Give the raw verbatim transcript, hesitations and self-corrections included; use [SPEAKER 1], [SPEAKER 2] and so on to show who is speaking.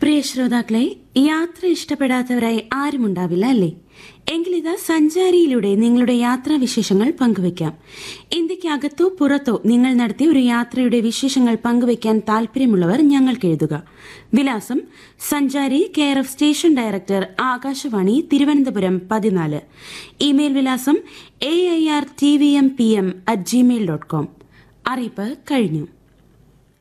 [SPEAKER 1] പ്രിയ ശ്രോതാക്കളെ, യാത്ര ഇഷ്ടപ്പെടാത്തവരായി ആരുമുണ്ടാവില്ല അല്ലേ? എങ്കിലിതാ സഞ്ചാരിയിലൂടെ നിങ്ങളുടെ യാത്രാവിശേഷങ്ങൾ പങ്കുവയ്ക്കാം. ഇന്ത്യക്കകത്തോ പുറത്തോ നിങ്ങൾ നടത്തിയ ഒരു യാത്രയുടെ വിശേഷങ്ങൾ പങ്കുവയ്ക്കാൻ താല്പര്യമുള്ളവർ ഞങ്ങൾക്ക് എഴുതുക. വിലാസം: സഞ്ചാരി, care of station director, Akashvani, Thiruvananthapuram പതിനാല്. ഇമെയിൽ വിലാസം A I R T V M P M at Gmail dot com. അറിയിപ്പ് കഴിഞ്ഞു.